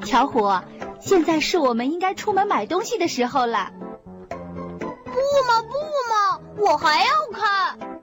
巧虎，现在是我们应该出门买东西的时候了。 不嘛，我还要看。